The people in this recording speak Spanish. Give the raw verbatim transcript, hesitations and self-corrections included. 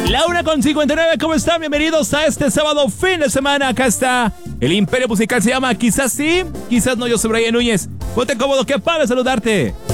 La una con cincuenta y nueve, ¿cómo están? Bienvenidos a este sábado, fin de semana. Acá está el Imperio Musical, se llama Quizás sí, quizás no. Yo soy Brian Núñez. Ponte cómodo, que para saludarte.